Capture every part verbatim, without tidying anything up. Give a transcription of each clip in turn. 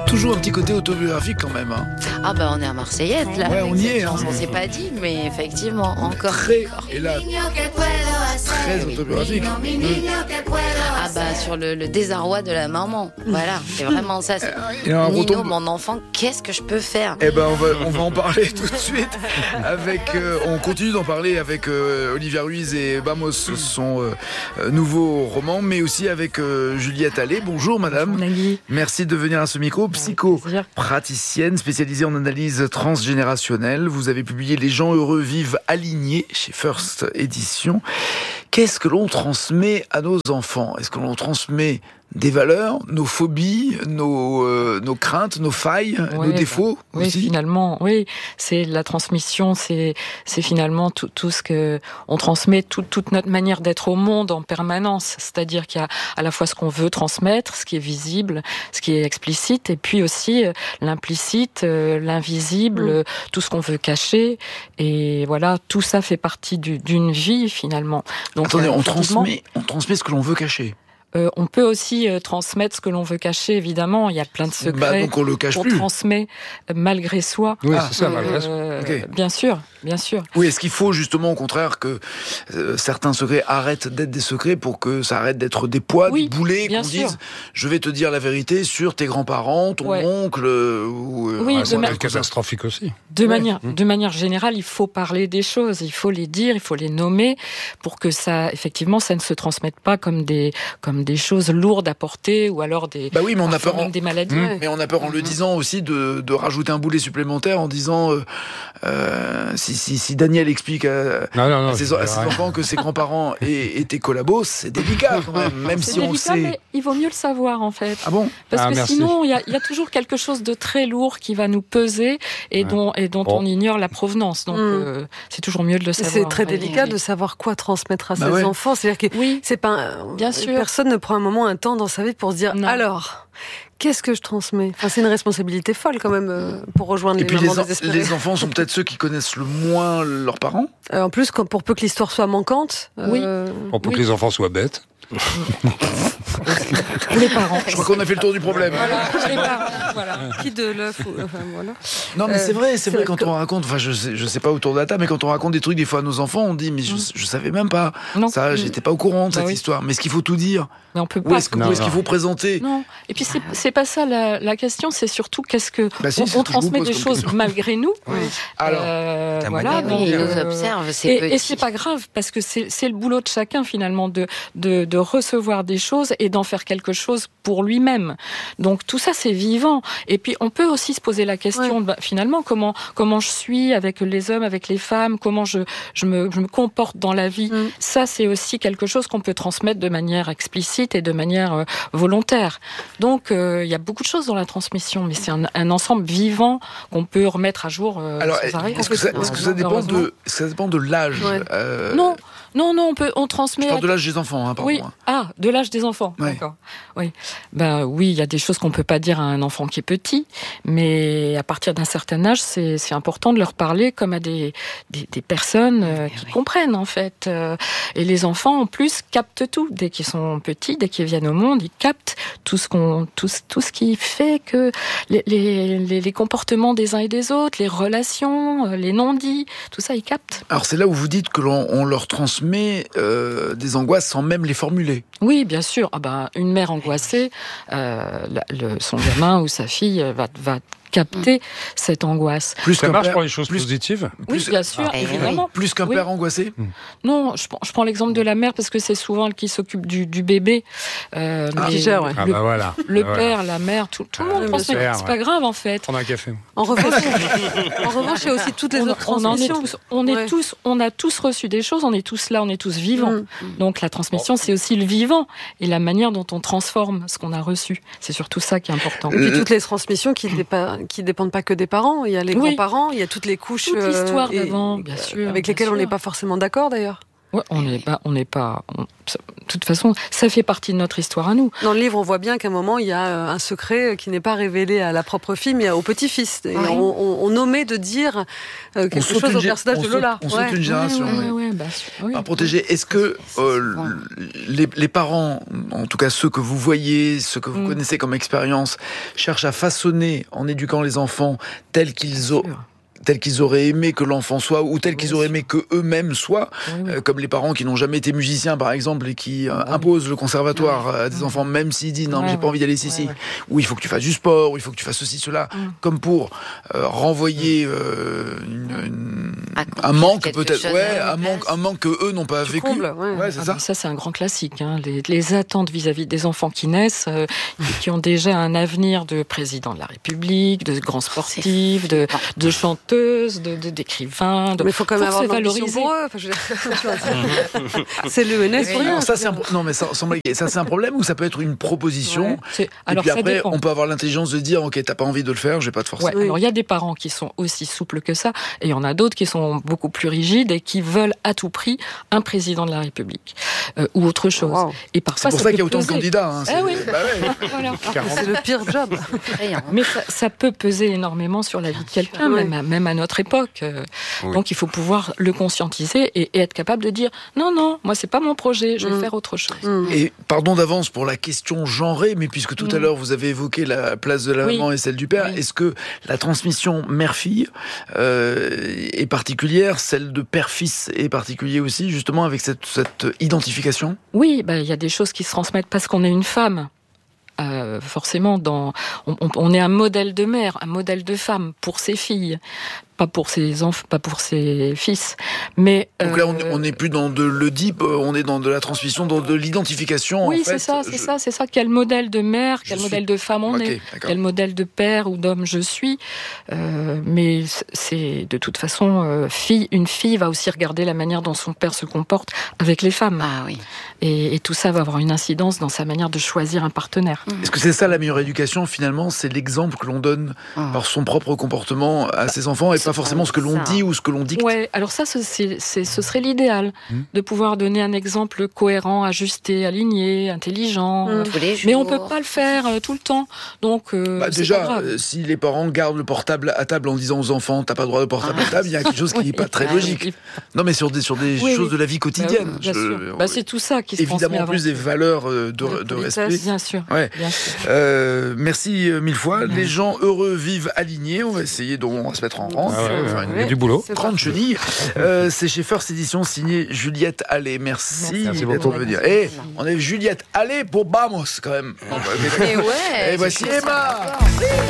Toujours un petit côté autobiographique quand même. Hein. Ah bah on est à Marseillette là. Ouais, on y est. Hein. On s'est pas dit, mais effectivement encore. Très, et là, très autobiographique. Mmh. Ah bah sur le, le désarroi de la maman. Voilà, c'est vraiment ça. C'est... Alors, Nino, retombe... mon enfant, qu'est-ce que je peux faire ? Eh ben on va, on va en parler tout de suite. Avec, euh, on continue d'en parler avec euh, Olivia Ruiz et Bamos, son euh, nouveau roman, mais aussi avec euh, Juliette Allais. Bonjour madame. Bonjour, merci de venir à ce micro. Psycho-praticienne spécialisée en analyse transgénérationnelle. Vous avez publié Les gens heureux vivent alignés chez First Édition. Qu'est-ce que l'on transmet à nos enfants ? Est-ce que l'on transmet des valeurs, nos phobies, nos, euh, nos craintes, nos failles, ouais, nos défauts bah, oui, aussi. Finalement, oui, c'est la transmission, c'est c'est finalement tout, tout ce que on transmet, tout, toute notre manière d'être au monde en permanence. C'est-à-dire qu'il y a à la fois ce qu'on veut transmettre, ce qui est visible, ce qui est explicite, et puis aussi euh, l'implicite, euh, l'invisible, mmh. euh, tout ce qu'on veut cacher. Et voilà, tout ça fait partie du, d'une vie finalement. Donc, attendez, euh, on transmet, on transmet ce que l'on veut cacher. Euh, on peut aussi euh, transmettre ce que l'on veut cacher, évidemment. Il y a plein de secrets bah, donc on le cache qu'on plus. transmet euh, malgré soi. Oui, ah, c'est ça, malgré soi. Euh, okay. Bien sûr, bien sûr. Oui, est-ce qu'il faut justement au contraire que euh, certains secrets arrêtent d'être des secrets pour que ça arrête d'être des poids, oui, des boulets, bien qu'on sûr. dise je vais te dire la vérité sur tes grands-parents, ton ouais. oncle ou euh, oui, ah, de c'est ma... catastrophique aussi. De ouais. manière, mmh. de manière générale, il faut parler des choses, il faut les dire, il faut les nommer pour que ça, effectivement, ça ne se transmette pas comme des, comme des choses lourdes à porter ou alors des, bah oui, mais on a peur en... des maladies. Mmh. Mais on a peur en le disant aussi de, de rajouter un boulet supplémentaire en disant euh, euh, si, si, si Daniel explique à, non, non, non, à, ses, à ses enfants que ses grands-parents étaient collabos, c'est délicat quand même, même c'est si délicat, on sait. Mais il vaut mieux le savoir en fait. Ah bon ? Parce ah, que merci. sinon, il y, y a toujours quelque chose de très lourd qui va nous peser et ouais. dont, et dont bon. on ignore la provenance. Donc, mmh. euh, c'est toujours mieux de le savoir. C'est très délicat oui. de savoir quoi transmettre à bah ses ouais. enfants. C'est-à-dire que oui. c'est pas un... Bien sûr. Personne ne prend un moment, un temps dans sa vie pour se dire non. alors. Qu'est-ce que je transmets ? Enfin, c'est une responsabilité folle quand même euh, pour rejoindre et les puis mamans les, en, désespérées. Les enfants sont peut-être ceux qui connaissent le moins leurs parents. Euh, en plus, quand, pour peu que l'histoire soit manquante. Oui. Euh, pour peu oui. que les enfants soient bêtes. Les parents. Je crois qu'on a fait le tour du problème. Voilà, les parents, voilà. Qui de l'œuf ou... enfin, voilà. Non, mais euh, c'est vrai, c'est, c'est vrai, vrai quand que... on raconte, enfin, je sais, je sais pas autour de la table, mais quand on raconte des trucs des fois à nos enfants, on dit, mais je, je savais même pas. Non. Ça, j'étais pas au courant de bah cette oui. histoire. Mais est-ce qu'il faut tout dire ? Mais on peut pas. Où est-ce, non, où est-ce qu'il faut présenter ? Non. Et puis c'est, c'est pas ça la, la question, c'est surtout qu'est-ce que bah si, on, on transmet des choses question. malgré nous. Oui. Alors, euh, voilà. Oui, ils nous observent. C'est et, et c'est pas grave parce que c'est, c'est le boulot de chacun finalement de, de de recevoir des choses et d'en faire quelque chose pour lui-même. Donc tout ça c'est vivant. Et puis on peut aussi se poser la question, ouais. bah, finalement comment comment je suis avec les hommes, avec les femmes, comment je je me je me comporte dans la vie. Mm. Ça c'est aussi quelque chose qu'on peut transmettre de manière explicite et de manière euh, volontaire. Donc il euh, y a beaucoup de choses dans la transmission, mais c'est un, un ensemble vivant qu'on peut remettre à jour. Euh, Alors est-ce que ça, est-ce que ça dépend de ça dépend de l'âge ouais. euh... Non. Non, non, on peut, on transmet. Je parle de l'âge des enfants, hein, pardon. Oui. Ah, de l'âge des enfants. Ouais. D'accord. Oui. Ben oui, il y a des choses qu'on peut pas dire à un enfant qui est petit, mais à partir d'un certain âge, c'est, c'est important de leur parler comme à des, des, des personnes euh, qui oui. comprennent en fait. Et les enfants, en plus, captent tout dès qu'ils sont petits, dès qu'ils viennent au monde, ils captent tout ce qu'on, tout, tout ce qui fait que les, les, les, les comportements des uns et des autres, les relations, les non-dits, tout ça, ils captent. Alors c'est là où vous dites que l'on on leur transmet Euh, des angoisses sans même les formuler. Oui, bien sûr. Ah ben, une mère angoissée, euh, le, son gamin ou sa fille va, va capter mmh. cette angoisse. Plus ça marche père, pour les choses plus, positives. Oui, bien sûr, ah, évidemment. Plus qu'un oui. père angoissé. Mmh. Non, je, je prends l'exemple de la mère parce que c'est souvent elle qui s'occupe du, du bébé. Euh, ah, mais gère, ouais. ah le, bah voilà. le ah père, voilà. la mère, tout, tout ah, le monde transmet. Père, c'est ouais. pas grave en fait. Prendre un café. En revanche, en revanche, il y a aussi toutes les on, autres on transmissions. En est tous, on est ouais. tous, on a tous reçu des choses. On est tous là, on est tous vivants. Mmh. Donc la transmission, c'est aussi le vivant et la manière dont on transforme ce qu'on a reçu. C'est surtout ça qui est important. Et puis toutes les transmissions qui dépa- qui dépendent pas que des parents. Il y a les oui. grands-parents, il y a toutes les couches. Toute l'histoire euh, d'avant, bien sûr. Avec bien lesquelles sûr. on n'est pas forcément d'accord d'ailleurs. Ouais, on n'est pas, on n'est pas. On, ça, de toute façon, ça fait partie de notre histoire à nous. Dans le livre, on voit bien qu'à un moment, il y a un secret qui n'est pas révélé à la propre fille, mais au petit-fils. Et oui. on, on, on omet de dire euh, quelque chose au personnage de Lola. On saute ouais. une génération. Ouais, ouais, ouais, bah, oui. À protéger. Est-ce que euh, les, les parents, en tout cas ceux que vous voyez, ceux que vous mm. connaissez comme expérience, cherchent à façonner en éduquant les enfants tels qu'ils ont tels qu'ils auraient aimé que l'enfant soit, ou tels oui, qu'ils auraient aimé que eux-mêmes soient, oui, oui. Euh, comme les parents qui n'ont jamais été musiciens, par exemple, et qui euh, oui. imposent le conservatoire oui. à des enfants, même s'ils disent non, oui, j'ai pas envie d'aller ici, oui, oui. ou il faut que tu fasses du sport, ou il faut que tu fasses ceci, cela, oui. comme pour euh, renvoyer euh, une, une, un manque peut-être, ouais, un manque, un manque que eux n'ont pas tu vécu. Combles, ouais. Ouais, c'est ah ça. Ben ça, c'est un grand classique. Hein. Les, les attentes vis-à-vis des enfants qui naissent, euh, qui ont déjà un avenir de président de la République, de grands sportifs, de, de chanteuses, de, de d'écrivains. De... Mais il faut quand même faut avoir valoriser pour eux. Enfin, je... c'est l'E N S pour rien. Ça, c'est un... Non, mais ça, ça, c'est un problème ou ça peut être une proposition. Ouais. Et alors, puis après, dépend. on peut avoir l'intelligence de dire, ok, t'as pas envie de le faire, je vais pas te forcer. Ouais, oui. Alors il y a des parents qui sont aussi souples que ça, et il y en a d'autres qui sont beaucoup plus rigides et qui veulent à tout prix un président de la République euh, ou autre chose. Wow. Et parfois, c'est pour ça, ça qu'il y a autant peser. de candidats. Hein, eh oui. bah ouais. Voilà. C'est le pire job. Mais ça, ça peut peser énormément sur la vie de quelqu'un, oui. même, à, même à notre époque. Oui. Donc il faut pouvoir le conscientiser et, et être capable de dire non, non, moi c'est pas mon projet, je vais mmh. faire autre chose. Mmh. Et pardon d'avance pour la question genrée, mais puisque tout mmh. à l'heure vous avez évoqué la place de la oui. maman et celle du père, oui. est-ce que la transmission mère-fille euh, est particulière, celle de père-fils est particulière aussi, justement avec cette, cette identification ? Oui, bah, y a des choses qui se transmettent parce qu'on est une femme. Euh, forcément, dans, on, on est un modèle de mère, un modèle de femme pour ses filles, pas pour ses enfants, pas pour ses fils. Mais donc là, euh, on n'est plus dans de l'Oedipe, on est dans de la transmission, dans de l'identification. Oui, en fait. c'est ça, c'est je... ça, c'est ça. Quel modèle de mère, quel je modèle suis... de femme on okay, est, d'accord. Quel modèle de père ou d'homme je suis. Euh, mais c'est de toute façon, euh, fille, une fille va aussi regarder la manière dont son père se comporte avec les femmes. Ah oui. Et, et tout ça va avoir une incidence dans sa manière de choisir un partenaire. Mmh. Est-ce que c'est ça la meilleure éducation finalement ? C'est l'exemple que l'on donne mmh. par son propre comportement à ses enfants et c'est pas forcément ce que l'on dit ou ce que l'on dicte. Ouais, alors ça, c'est, c'est, ce serait l'idéal, mmh. de pouvoir donner un exemple cohérent, ajusté, aligné, intelligent. Mmh. Tous les jours. Mais on peut pas le faire euh, tout le temps. Donc, euh, bah, c'est déjà, pas grave. Euh, si les parents gardent le portable à table en disant aux enfants, t'as pas le droit de portable ah. à table, il y a quelque chose qui n'est oui, pas très bah, logique. Oui. Non, mais sur des sur des oui, choses oui. de la vie quotidienne. Bah, oui, je, bah, c'est tout ça qui se transmet évidemment plus des valeurs de, de, de respect. Bien sûr. Ouais. Bien sûr. Euh, merci mille fois. Bien. Les gens heureux vivent alignés. On va essayer, donc on va se mettre en rang. Ah ouais, ouais, il y a du boulot. trente chenilles. Euh, c'est chez First Edition, signé Juliette Allais. Merci, Merci d'être venu. Et on est Juliette Allais pour Bamos quand même. Et ouais. Et voici Emma.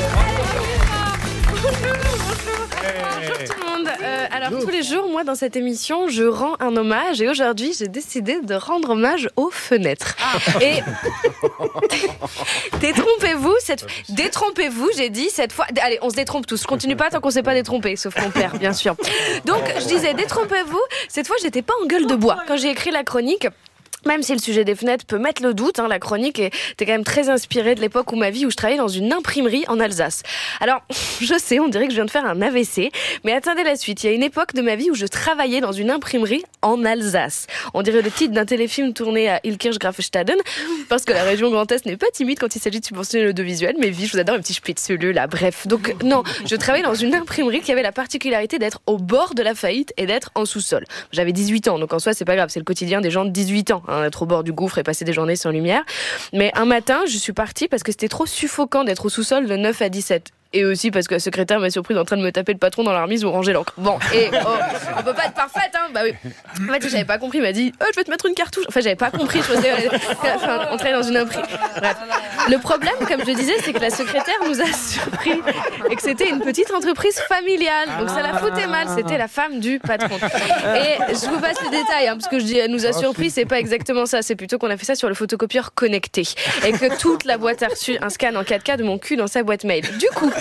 Bonjour tout le monde. Euh, alors tous les jours, moi dans cette émission, je rends un hommage et aujourd'hui, j'ai décidé de rendre hommage aux fenêtres. Ah. Et détrompez-vous, cette détrompez-vous, j'ai dit cette fois. Allez, on se détrompe tous. Je continue pas tant qu'on s'est pas détrompé, sauf mon père, bien sûr. Donc je disais détrompez-vous. Cette fois, j'étais pas en gueule de bois quand j'ai écrit la chronique. Même si le sujet des fenêtres peut mettre le doute, hein, la chronique était quand même très inspirée de l'époque où ma vie, où je travaillais dans une imprimerie en Alsace. Alors, je sais, on dirait que je viens de faire un A V C, mais attendez la suite. Il y a une époque de ma vie où je travaillais dans une imprimerie en Alsace. On dirait le titre d'un téléfilm tourné à Ilkirch-Grafenstaden, parce que la région Grand Est n'est pas timide quand il s'agit de subventionner l'audiovisuel. Mais vie, je vous adore, un petit splitzelu là. Bref, donc non, je travaillais dans une imprimerie qui avait la particularité d'être au bord de la faillite et d'être en sous-sol. J'avais dix-huit ans, donc en soi, c'est pas grave, c'est le quotidien des gens de dix-huit ans. Hein, être au bord du gouffre et passer des journées sans lumière. Mais un matin, je suis partie parce que c'était trop suffocant d'être au sous-sol de neuf à dix-sept. Et aussi parce que la secrétaire m'a surprise en train de me taper le patron dans la remise ou ranger l'encre. Bon, et oh, on peut pas être parfaite, hein. Bah oui. En fait, j'avais pas compris. Il m'a dit, oh, je vais te mettre une cartouche. Enfin, j'avais pas compris. Je faisais, enfin, entrer dans une imprimerie. Bref. Le problème, comme je le disais, c'est que la secrétaire nous a surpris et que c'était une petite entreprise familiale. Donc ça la foutait mal. C'était la femme du patron. Et je vous passe les détails, hein, parce que je dis, elle nous a surpris. C'est pas exactement ça. C'est plutôt qu'on a fait ça sur le photocopieur connecté et que toute la boîte a reçu un scan en quatre K de mon cul dans sa boîte mail. Du coup,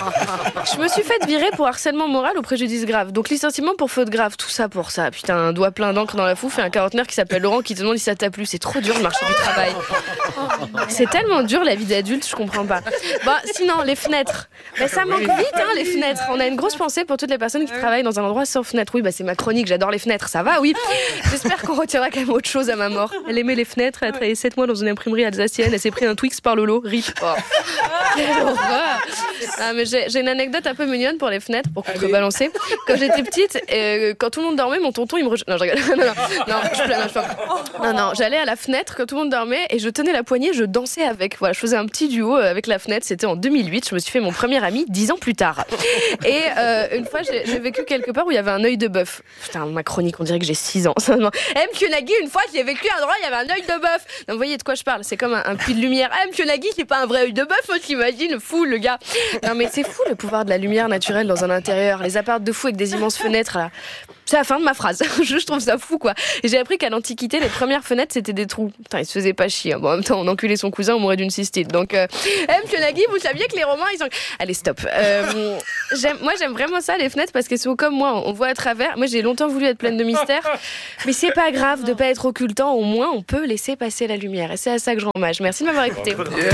Je me suis fait virer pour harcèlement moral ou préjudice grave. Donc licenciement pour faute grave, tout ça pour ça. Putain, un doigt plein d'encre dans la fouffe et un quarantenaire qui s'appelle Laurent qui te demande si ça t'a plu. C'est trop dur le marché du travail. C'est tellement dur la vie d'adulte, je comprends pas. Bon, sinon, les fenêtres. Ben, ça manque vite, hein, les fenêtres. On a une grosse pensée pour toutes les personnes qui travaillent dans un endroit sans fenêtre. Oui, bah c'est ma chronique, j'adore les fenêtres, ça va, oui. J'espère qu'on retiendra quand même autre chose à ma mort. Elle aimait les fenêtres, elle a travaillé sept mois dans une imprimerie alsacienne, elle s'est pris un Twix par Lolo, rip. Oh. Quelle horreur. Ah, mais j'ai, j'ai une anecdote un peu mignonne pour les fenêtres, pour contrebalancer. Quand j'étais petite, euh, quand tout le monde dormait, mon tonton il me rejoignait. Non, je rigole. Non, non, non, je plains, je non, non, j'allais à la fenêtre quand tout le monde dormait et je tenais la poignée, je dansais avec. Voilà, je faisais un petit duo avec la fenêtre. C'était en deux mille huit. Je me suis fait mon premier ami dix ans plus tard. Et euh, une fois, j'ai, j'ai vécu quelque part où il y avait un œil de bœuf. Putain, ma chronique, on dirait que j'ai six ans. Eh, monsieur Nagui, une fois, j'ai vécu un endroit, il y avait un œil de bœuf. Donc, vous voyez de quoi je parle. C'est comme un, un puits de lumière. Eh, monsieur Nagui, c'est pas un vrai œil de bœuf, on s'imagine. Fou, le gars. Non, mais c'est fou le pouvoir de la lumière naturelle dans un intérieur. Les apparts de fou avec des immenses fenêtres, là. C'est la fin de ma phrase. Je trouve ça fou, quoi. Et j'ai appris qu'à l'Antiquité, les premières fenêtres, c'était des trous. Putain, ils se faisaient pas chier. Bon, en même temps, on enculait son cousin, on mourait d'une cystite. Donc, euh... hey, monsieur Nagui, vous saviez que les Romains, ils ont... Allez, stop. Euh, j'aime... Moi, j'aime vraiment ça, les fenêtres, parce qu'elles sont comme moi. On voit à travers. Moi, j'ai longtemps voulu être pleine de mystères. Mais c'est pas grave de pas être occultant. Au moins, on peut laisser passer la lumière. Et c'est à ça que je rends hommage. Merci de m'avoir écouté. Yeah.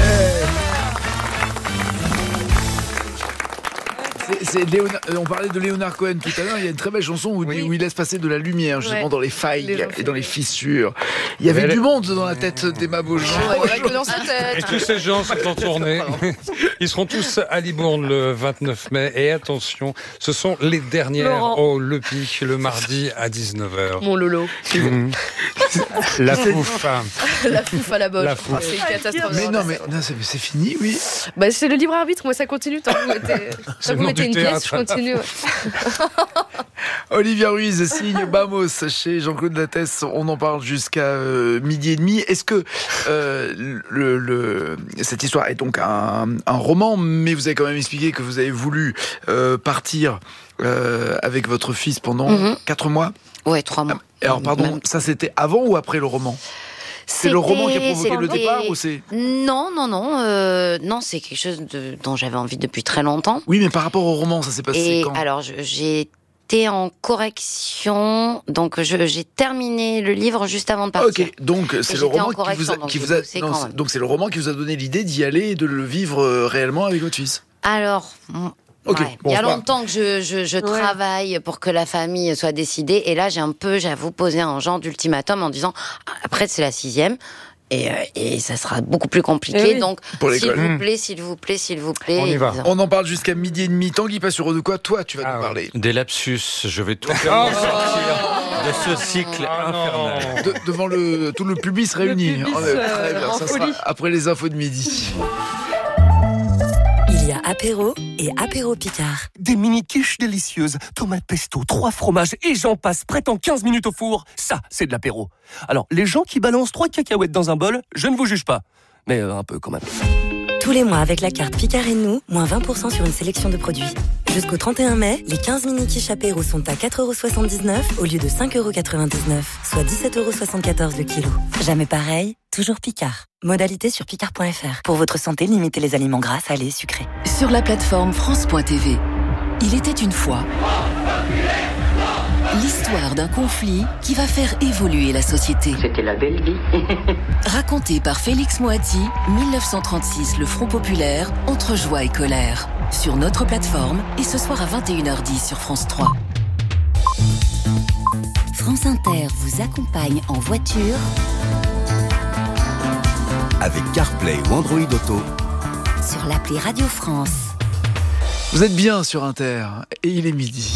C'est, c'est Léonard, on parlait de Léonard Cohen tout à l'heure. Il y a une très belle chanson où, oui. où il laisse passer de la lumière justement ouais. dans les failles les et dans les fissures. Il y avait du monde dans la tête d'Emma Beaujean. Et tous ces gens sont en tournée. Ils seront tous à Libourne le vingt-neuf mai. Et attention, ce sont les dernières Laurent. au Le Pic le mardi à dix-neuf heures. Mon Lolo. Mmh. La fouffe. La fouffe à la boche. La fouffe. C'est une catastrophe. Mais non, mais non, c'est, c'est fini, oui. Bah, c'est le libre arbitre. Moi, ça continue. Tant que vous mettez, tant que vous mettez une théâtre. pièce, je continue. Ouais. Olivia Ruiz signe Bamos chez Jean-Claude Lattès. On en parle jusqu'à euh, midi et demi. Est-ce que euh, le, le, cette histoire est donc un, un roman, mais vous avez quand même expliqué que vous avez voulu euh, partir euh, avec votre fils pendant mm-hmm. quatre mois? Ouais, trois mois. Alors, pardon, Même. ça c'était avant ou après le roman? C'est le roman qui a provoqué c'était... le départ ou c'est... Non, non, non. Euh, non, c'est quelque chose de, dont j'avais envie depuis très longtemps. Oui, mais par rapport au roman, ça s'est passé Et quand? Alors, je, j'ai été en correction, donc je, j'ai terminé le livre juste avant de partir. Ok, donc c'est le roman qui vous a... Qui vous a non, donc c'est le roman qui vous a donné l'idée d'y aller et de le vivre réellement avec votre fils? Alors... Okay, ouais. bon, il y a longtemps que je, je, je ouais. travaille pour que la famille soit décidée. Et là, j'ai un peu, j'avoue, posé un genre d'ultimatum en disant après, c'est la sixième. Et, et ça sera beaucoup plus compliqué. Oui. Donc, s'il vous plaît, s'il vous plaît, s'il vous plaît. On y va. On en parle jusqu'à midi et demi. Tanguy Passero, de quoi toi, tu vas ah, nous parler? Des lapsus. Je vais tout faire oh sortir de ce cycle oh infernal. De, devant le, tout le public réuni. Le public, euh, très bien. Ça sera après les infos de midi. Il y a apéro et apéro Picard. Des mini quiches délicieuses, tomates pesto, trois fromages et j'en passe, prêt en quinze minutes au four. Ça, c'est de l'apéro. Alors, les gens qui balancent trois cacahuètes dans un bol, je ne vous juge pas. Mais euh, un peu quand même. Tous les mois avec la carte Picard et nous, moins vingt pour cent sur une sélection de produits. Jusqu'au trente et un mai, les quinze mini quiches apéro sont à quatre euros soixante-dix-neuf au lieu de cinq euros quatre-vingt-dix-neuf, soit dix-sept euros soixante-quatorze le kilo. Jamais pareil, toujours Picard. Modalité sur picard point f r. Pour votre santé, limitez les aliments gras, salés et sucrés. Sur la plateforme France point t v, il était une fois l'histoire d'un conflit qui va faire évoluer la société. C'était la belle vie. Raconté par Félix Moati, dix-neuf cent trente-six, le Front populaire, entre joie et colère. Sur notre plateforme et ce soir à vingt et une heures dix sur France trois. France Inter vous accompagne en voiture avec CarPlay ou Android Auto sur l'appli Radio France. Vous êtes bien sur Inter et il est midi.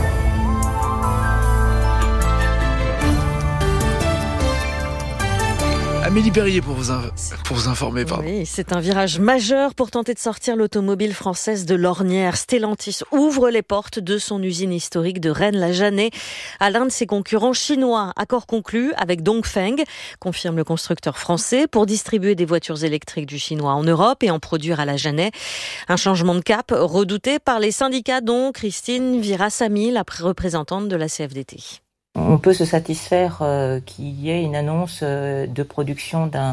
Amélie Perrier pour vous, in- pour vous informer. Pardon. Oui, c'est un virage majeur pour tenter de sortir l'automobile française de l'ornière. Stellantis ouvre les portes de son usine historique de Rennes-la-Janée à l'un de ses concurrents chinois. Accord conclu avec Dongfeng, confirme le constructeur français, pour distribuer des voitures électriques du chinois en Europe et en produire à la Janée. Un changement de cap redouté par les syndicats, dont Christine Virasamy, la représentante de la C F D T. On peut se satisfaire euh, qu'il y ait une annonce euh, de production d'un,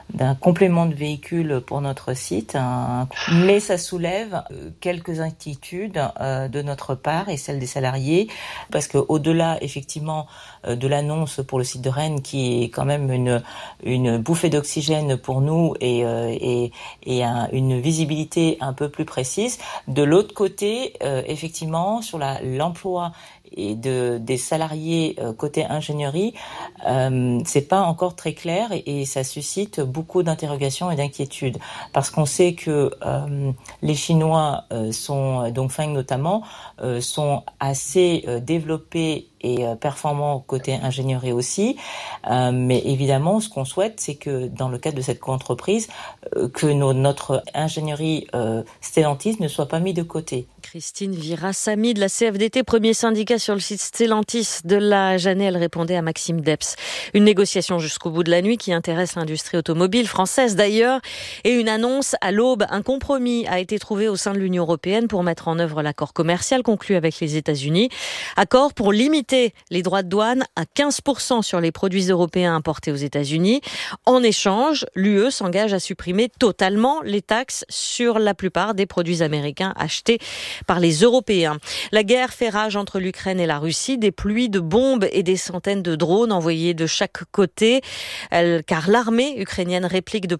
d'un complément de véhicule pour notre site, un, mais ça soulève quelques inquiétudes euh, de notre part et celle des salariés, parce que au-delà effectivement euh, de l'annonce pour le site de Rennes, qui est quand même une une bouffée d'oxygène pour nous et euh, et, et un, une visibilité un peu plus précise. De l'autre côté, euh, effectivement, sur la, l'emploi et de des salariés euh, côté ingénierie, euh, c'est pas encore très clair et, et ça suscite beaucoup d'interrogations et d'inquiétudes parce qu'on sait que euh, les Chinois euh, sont, Dongfeng notamment, euh, sont assez euh, développés et euh, performants côté ingénierie aussi, euh, mais évidemment ce qu'on souhaite c'est que dans le cadre de cette entreprise euh, que nos, notre ingénierie euh, Stellantis ne soit pas mis de côté. Christine Virassamy de la C F D T, premier syndicat sur le site Stellantis de la Jeannet, elle répondait à Maxime Depps. Une négociation jusqu'au bout de la nuit qui intéresse l'industrie automobile française d'ailleurs, et une annonce à l'aube. Un compromis a été trouvé au sein de l'Union européenne pour mettre en œuvre l'accord commercial conclu avec les États-Unis. Accord pour limiter les droits de douane à quinze pour cent sur les produits européens importés aux États-Unis. En échange, l'U E s'engage à supprimer totalement les taxes sur la plupart des produits américains achetés par les Européens. La guerre fait rage entre l'Ukraine et la Russie, des pluies de bombes et des centaines de drones envoyés de chaque côté, car l'armée ukrainienne réplique de